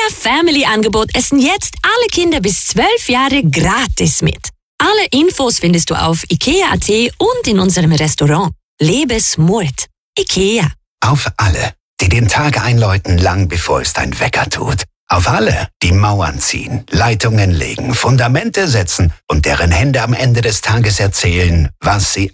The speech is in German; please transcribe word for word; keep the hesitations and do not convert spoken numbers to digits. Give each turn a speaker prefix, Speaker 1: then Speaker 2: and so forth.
Speaker 1: Family-Angebot essen jetzt alle Kinder bis zwölf Jahre gratis mit. Alle Infos findest du auf ikea punkt at und in unserem Restaurant. Lebe smart. Ikea.
Speaker 2: Auf alle, die den Tag einläuten, lang bevor es dein Wecker tut. Auf alle, die Mauern ziehen, Leitungen legen, Fundamente setzen und deren Hände am Ende des Tages erzählen, was sie